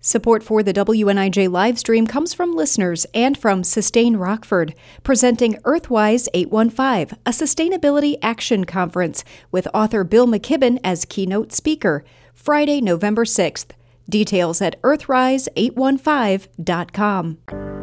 Support for the WNIJ livestream comes from listeners and from Sustain Rockford, presenting Earthwise 815, a sustainability action conference with author Bill McKibben as keynote speaker, Friday, November 6th. Details at earthrise815.com.